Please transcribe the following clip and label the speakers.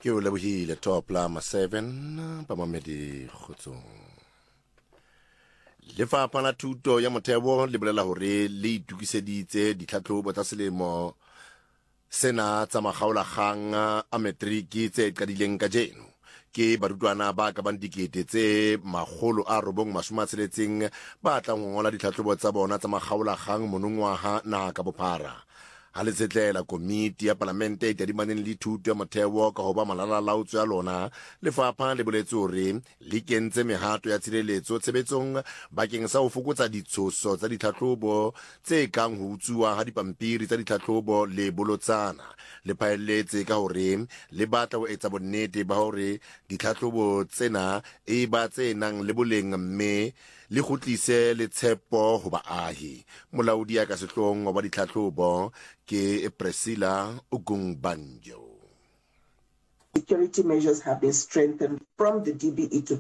Speaker 1: ke o lebohile top la ma 7 pa mamedi kgotsong. Lefapha la Thuto ya Motheo le bolela hore le itukiseditse ditlhatlhobo tsa selemo sena tsa makgaolakgang a matriki tse qadileng ka jeno ke barutwana ba ka bang dikete tse 960 ba tla ngola ditlhatlhobo tsa bona tsa makgaolakgang monongwaha na ka bophara. Ha le tsetlela komiti ya palamente e tadimaneng le thuto ya motheo ka ho ba malalalaotswe ya lona, lefapha le boletse hore le kentse mehato ya tshireletso tshebetsong bakeng sa ho fokotsa ditshoso tsa ditlhatlhobo tse kang ho utsuwa ha dipampiri tsa ditlhatlhobo le bolotsana. Le phaelletse ka hore le batla ho etsa bonnete ba hore ditlhatlhobo tsena e ba tse nang le boleng mme le kgutlise le tshepo ho baahi. Molaodi ya ka sehloohong wa ditlhatlhobo ke Priscilla Ugungbanjo.
Speaker 2: Security measures have been strengthened from the DBE to